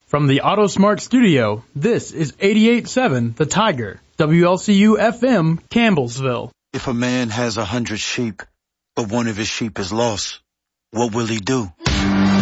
From the AutoSmart studio, this is 88.7 The Tiger, WLCU-FM, Campbellsville. If a man has 100 sheep, but one of his sheep is lost, what will he do?